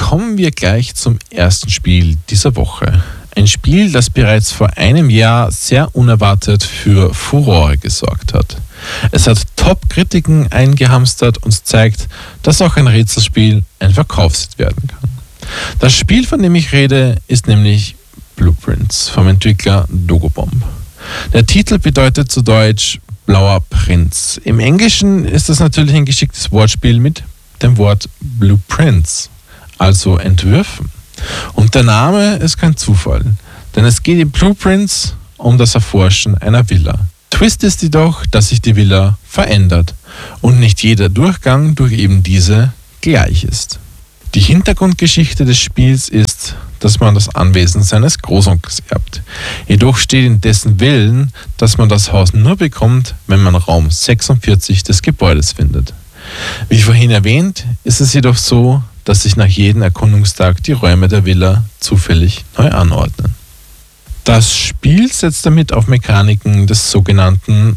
kommen wir gleich zum ersten Spiel dieser Woche. Ein Spiel, das bereits vor einem Jahr sehr unerwartet für Furore gesorgt hat. Es hat Top-Kritiken eingehamstert und zeigt, dass auch ein Rätselspiel ein Verkaufshit werden kann. Das Spiel, von dem ich rede, ist nämlich Blueprints vom Entwickler Dogobomb. Der Titel bedeutet zu Deutsch Blauer Prinz. Im Englischen ist das natürlich ein geschicktes Wortspiel mit dem Wort Blueprints, also Entwürfen. Und der Name ist kein Zufall, denn es geht in Blueprints um das Erforschen einer Villa. Twist ist jedoch, dass sich die Villa verändert und nicht jeder Durchgang durch eben diese gleich ist. Die Hintergrundgeschichte des Spiels ist, dass man das Anwesen seines Großonkels erbt. Jedoch steht in dessen Willen, dass man das Haus nur bekommt, wenn man Raum 46 des Gebäudes findet. Wie vorhin erwähnt, ist es jedoch so, dass sich nach jedem Erkundungstag die Räume der Villa zufällig neu anordnen. Das Spiel setzt damit auf Mechaniken des sogenannten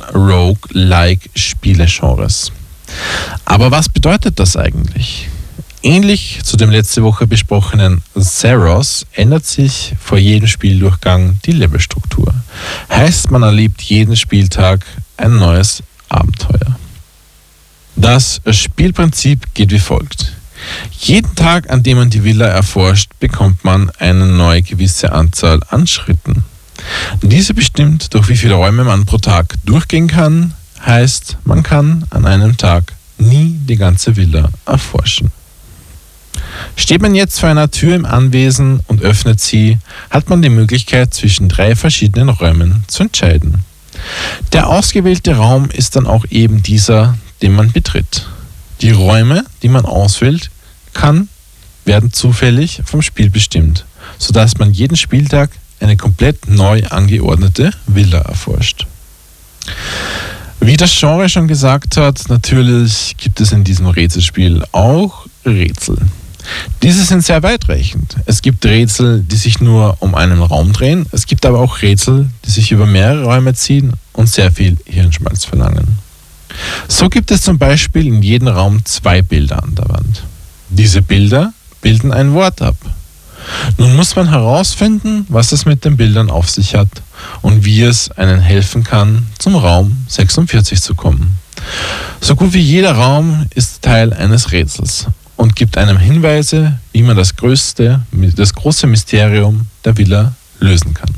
Roguelike-Spielegenres. Aber was bedeutet das eigentlich? Ähnlich zu dem letzte Woche besprochenen Zeros ändert sich vor jedem Spieldurchgang die Levelstruktur. Heißt, man erlebt jeden Spieltag ein neues Abenteuer. Das Spielprinzip geht wie folgt. Jeden Tag, an dem man die Villa erforscht, bekommt man eine neue gewisse Anzahl an Schritten. Diese bestimmt, durch wie viele Räume man pro Tag durchgehen kann, heißt, man kann an einem Tag nie die ganze Villa erforschen. Steht man jetzt vor einer Tür im Anwesen und öffnet sie, hat man die Möglichkeit, zwischen 3 verschiedenen Räumen zu entscheiden. Der ausgewählte Raum ist dann auch eben dieser, den man betritt. Die Räume, die man auswählt, werden zufällig vom Spiel bestimmt, sodass man jeden Spieltag eine komplett neu angeordnete Villa erforscht. Wie das Genre schon gesagt hat, natürlich gibt es in diesem Rätselspiel auch Rätsel. Diese sind sehr weitreichend. Es gibt Rätsel, die sich nur um einen Raum drehen, es gibt aber auch Rätsel, die sich über mehrere Räume ziehen und sehr viel Hirnschmalz verlangen. So gibt es zum Beispiel in jedem Raum 2 Bilder an der Wand. Diese Bilder bilden ein Wort ab. Nun muss man herausfinden, was es mit den Bildern auf sich hat und wie es einen helfen kann, zum Raum 46 zu kommen. So gut wie jeder Raum ist Teil eines Rätsels und gibt einem Hinweise, wie man das große Mysterium der Villa lösen kann.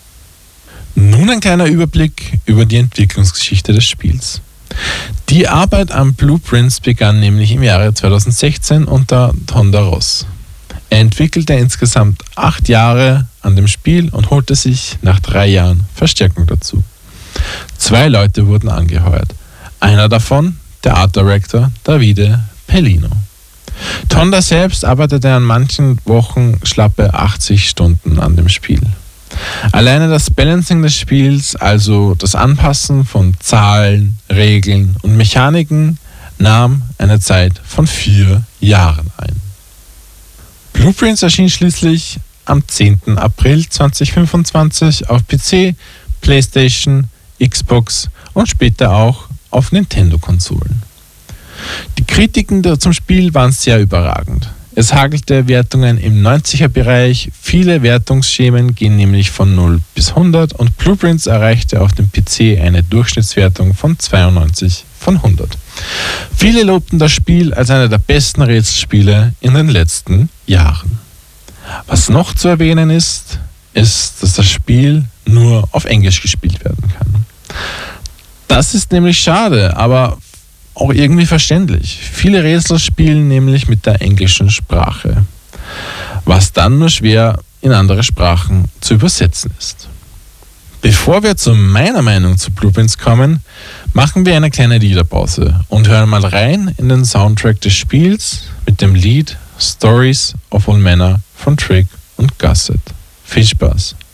Nun ein kleiner Überblick über die Entwicklungsgeschichte des Spiels. Die Arbeit an Blueprints begann nämlich im Jahre 2016 unter Tonda Ross. Er entwickelte insgesamt 8 Jahre an dem Spiel und holte sich nach 3 Jahren Verstärkung dazu. 2 Leute wurden angeheuert. Einer davon, der Art Director Davide Pellino. Tonda selbst arbeitete an manchen Wochen schlappe 80 Stunden an dem Spiel. Alleine das Balancing des Spiels, also das Anpassen von Zahlen, Regeln und Mechaniken, nahm eine Zeit von 4 Jahren ein. Blueprints erschien schließlich am 10. April 2025 auf PC, PlayStation, Xbox und später auch auf Nintendo-Konsolen. Die Kritiken zum Spiel waren sehr überragend. Es hagelte Wertungen im 90er-Bereich, viele Wertungsschemen gehen nämlich von 0 bis 100 und Blueprints erreichte auf dem PC eine Durchschnittswertung von 92 von 100. Viele lobten das Spiel als einer der besten Rätselspiele in den letzten Jahren. Was noch zu erwähnen ist, dass das Spiel nur auf Englisch gespielt werden kann. Das ist nämlich schade, aber auch irgendwie verständlich. Viele Rätsel spielen nämlich mit der englischen Sprache, was dann nur schwer in andere Sprachen zu übersetzen ist. Bevor wir zu meiner Meinung zu Blueprints kommen, machen wir eine kleine Liederpause und hören mal rein in den Soundtrack des Spiels mit dem Lied Stories of All Manner von Trick und Gusset. Viel Spaß!